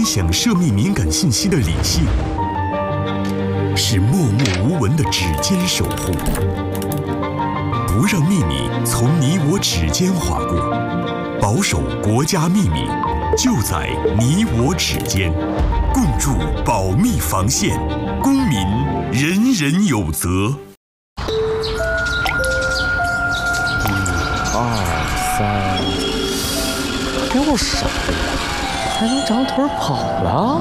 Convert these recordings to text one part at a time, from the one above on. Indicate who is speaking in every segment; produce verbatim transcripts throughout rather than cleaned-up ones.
Speaker 1: 响涉密敏感信息的理性，是默默无闻的指尖守护，不让秘密从你我指尖划过，保守国家秘密就在你我指尖，共筑保密防线，公民人人有责。
Speaker 2: 一、二、三，又傻了，还能长腿跑了？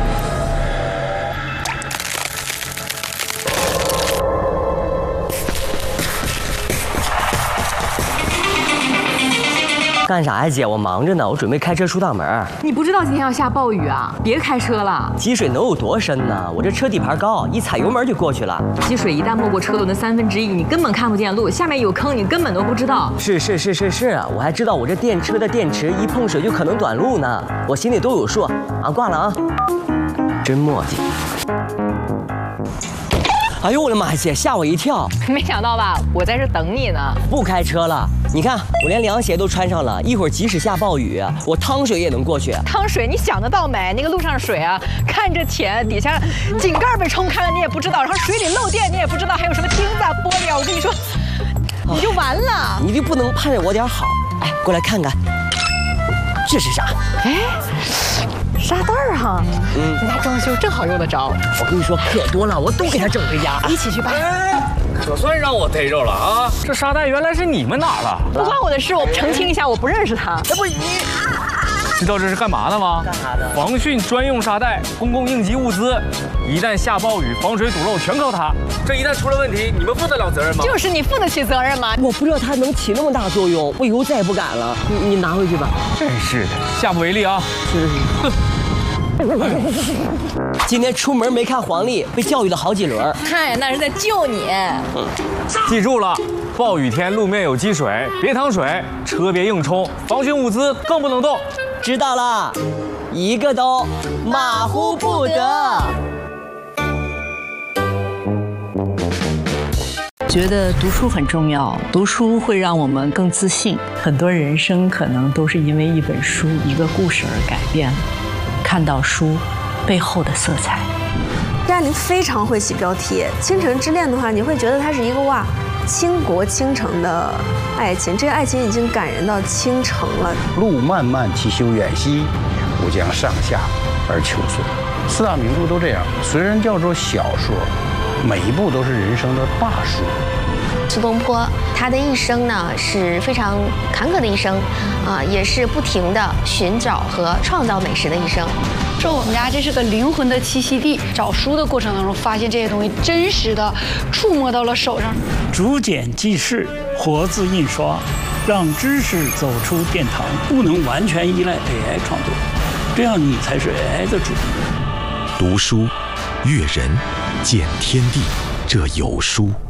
Speaker 3: 干啥呀，姐？我忙着呢，我准备开车出趟门。
Speaker 4: 你不知道今天要下暴雨啊？别开车了。
Speaker 3: 积水能有多深呢？我这车底盘高，一踩油门就过去了。
Speaker 4: 积水一旦没过车轮的三分之一，你根本看不见路，下面有坑，你根本都不知道。
Speaker 3: 是是是是是，我还知道我这电车的电池一碰水就可能短路呢，我心里都有数。啊，挂了啊！真磨叽。哎呦我的妈呀，姐，吓我一跳！
Speaker 4: 没想到吧？我在这等你呢。
Speaker 3: 不开车了，你看我连凉鞋都穿上了，一会儿即使下暴雨，我趟水也能过去。
Speaker 4: 趟水，你想得到没？那个路上水啊，看着浅，底下井盖被冲开了，你也不知道，然后水里漏电，你也不知道，还有什么钉子、啊、玻璃啊，我跟你说，你就完了。
Speaker 3: 你就不能盼着我点好？哎，过来看看，这是啥？
Speaker 4: 哎。沙袋儿哈，嗯，在家装修正好用得着。
Speaker 3: 我跟你说可多了，我都给他整回家，
Speaker 4: 一起去吧。
Speaker 2: 哎，可算让我逮着了啊！这沙袋原来是你们拿了，
Speaker 4: 不关我的事，我澄清一下，我不认识他。
Speaker 3: 那不你
Speaker 2: 知道这是干嘛的吗？
Speaker 3: 干啥的？
Speaker 2: 防汛专用沙袋，公共应急物资，一旦下暴雨，防水堵漏全靠它。这一旦出了问题，你们负得了责任吗？
Speaker 4: 就是你负得起责任吗？
Speaker 3: 我不知道它能起那么大作用，我以后再也不敢了。你你拿回去吧。
Speaker 2: 真是的，下不为例啊！
Speaker 3: 是是是。今天出门没看黄历，被教育了好几轮。
Speaker 4: 嗨，那是在救你。
Speaker 2: 嗯，记住了，暴雨天路面有积水，别趟水，车别硬冲，防汛物资更不能动。
Speaker 3: 知道了，一个都马虎不得。
Speaker 5: 觉得读书很重要，读书会让我们更自信。很多人生可能都是因为一本书、一个故事而改变了。看到书背后的色彩。
Speaker 6: 张爱玲非常会起标题，《倾城之恋》的话，你会觉得它是一个哇，倾国倾城的爱情，这个爱情已经感人到倾城了。
Speaker 7: 路漫漫其修远兮，吾将上下而求索。四大名著都这样，虽然叫做小说，每一部都是人生的大书。
Speaker 8: 苏东坡他的一生呢是非常坎坷的一生，啊、呃，也是不停的寻找和创造美食的一生。
Speaker 9: 说我们家这是个灵魂的栖息地，找书的过程当中发现这些东西真实的触摸到了手上。
Speaker 10: 竹简记事，活字印刷，让知识走出殿堂，不能完全依赖 A I 创作，这样你才是 A I 的主人。
Speaker 1: 读书，阅人，见天地，这有书。